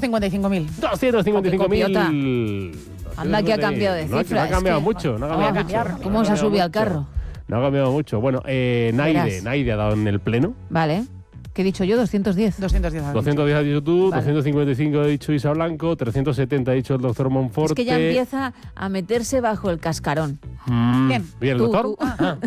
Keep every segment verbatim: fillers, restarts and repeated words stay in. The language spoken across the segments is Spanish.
cincuenta y cinco mil. doscientos cincuenta y cinco mil. Anda que ha cambiado de no, cifra. No ha cambiado es que, mucho. No ha cambiado mucho. ¿Cómo no se ha subido al mucho. carro? No ha cambiado mucho. Bueno, eh, Naide, Verás. Naide ha dado en el pleno. Vale. ¿Qué he dicho yo? doscientos diez. doscientos diez. doscientos diez ha dicho tú, Vale. doscientos cincuenta y cinco ha dicho Isa Blanco, trescientos setenta ha dicho el doctor Monforte. Es que ya empieza a meterse bajo el cascarón. Mm, Bien. ¿Bien el Tú, doctor? tú. Ah.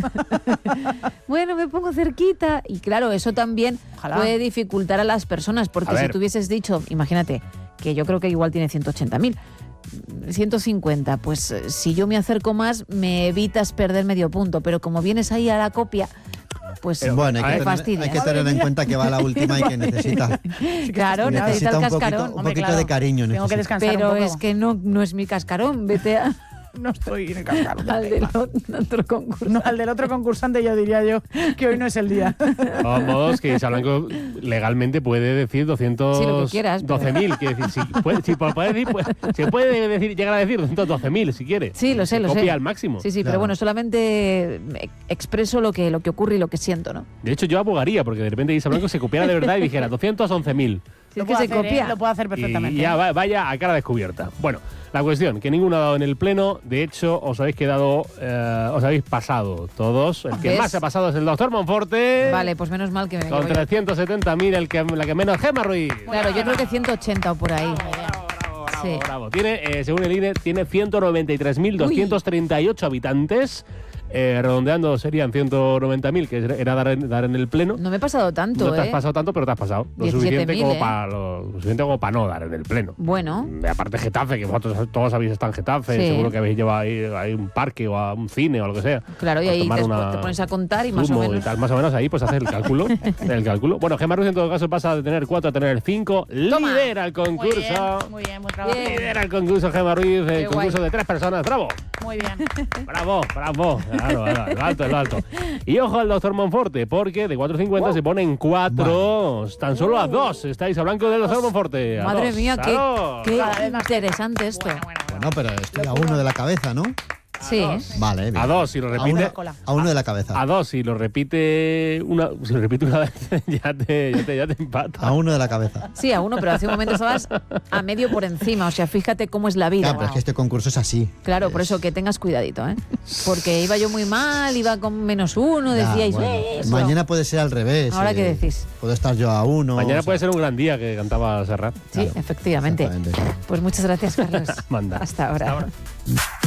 Bueno, me pongo cerquita. Y claro, eso también Ojalá. puede dificultar a las personas. Porque A si ver. tú hubieses dicho, imagínate, que yo creo que igual tiene ciento ochenta mil, ciento cincuenta, pues eh, si yo me acerco más, me evitas perder medio punto. Pero como vienes ahí a la copia, pues Bueno, hay A que, ver, tener, fastidias. hay que tener en cuenta que va la última y que necesita, Claro, necesita necesita el un poquito, cascarón. un Hombre, poquito claro. de cariño. Tengo que necesita. descansar Pero un poco. es que no, no es mi cascarón. Vete a, no estoy en el cascarón. al del otro concurso. No, al del otro concursante yo diría yo que hoy no es el día. De todos modos, que Isa Blanco legalmente puede decir doscientos Sí, lo que quieras, pero- doce mil. Quiere decir, si puede, si puede decir, pues, se puede decir, llegar a decir doscientos doce mil si quiere. Sí, lo sé, Se lo copia sé. al máximo. Sí, sí, Claro. pero bueno, solamente expreso lo que, lo que ocurre y lo que siento, ¿no? De hecho, yo abogaría porque de repente Isa Blanco se copiara de verdad y dijera doscientos once mil. Si Lo es que puedo se hacer, copia. ¿eh? Lo puedo hacer Y perfectamente. ya va- vaya a cara descubierta. Bueno, la cuestión, que ninguno ha dado en el pleno. De hecho, os habéis quedado, eh, os habéis pasado todos. El que ¿Ves? más se ha pasado es el doctor Monforte. Vale, pues menos mal que me Con que voy- trescientos setenta mil, el que, la que menos, Gemma Ruiz. Claro, yo creo que ciento ochenta o por ahí. Bravo, bravo, Sí. bravo. Tiene, eh, según el I N E, tiene ciento noventa y tres mil doscientos treinta y ocho habitantes. Eh, redondeando serían ciento noventa mil, que era dar en, dar en el pleno. No me he pasado tanto, No te has ¿eh? pasado tanto, pero te has pasado. Lo diecisiete suficiente, mil, como ¿eh? para, lo suficiente como para no dar en el pleno. Bueno. Mm, Aparte Getafe, que vosotros todos habéis estado en Getafe, Sí. seguro que habéis llevado ahí a un parque o a un cine o algo que sea. Claro, y A ahí tomar te, una te pones a contar y más o zumo y menos... tal, más o menos ahí pues haces el cálculo. el cálculo. Bueno, Gemma Ruiz en todo caso pasa de tener cuatro a tener cinco. Toma. Lidera el concurso. Muy bien, muy bien, buen trabajo. Bien. Lidera el concurso Gemma Ruiz, el Qué concurso guay. de tres personas. ¡Bravo! Muy bien. Bravo, bravo. Claro, claro, lo alto, lo alto. Y ojo al doctor Monforte, porque de cuatro cincuenta se pone en cuatro. Tan solo a dos estáis a blanco del doctor Monforte. A Madre dos. mía, A qué, dos. qué Cada vez más. interesante esto. Bueno, bueno, bueno. Bueno, pero estoy a uno de la cabeza, ¿no? Sí. Vale, bien. A dos, si lo A repite. uno, cola. a uno de la cabeza. A dos, si lo repite una, si lo repite una vez, ya te, ya te, ya te empata. A uno de la cabeza. Sí, a uno, pero hace un momento estabas a medio por encima. O sea, fíjate cómo es la vida. Claro, pero es que este concurso es así. Claro, por Es- eso que tengas cuidadito, ¿eh? Porque iba yo muy mal, iba con menos uno, Ya, decíais, bueno. "Eh, eso". Mañana puede ser al revés. ¿Ahora eh, qué decís? Puedo estar yo a uno. Mañana o sea, puede ser un gran día que cantaba Serrat. Sí, Claro, efectivamente. exactamente. Pues muchas gracias, Carlos. Manda. Hasta ahora. Hasta ahora.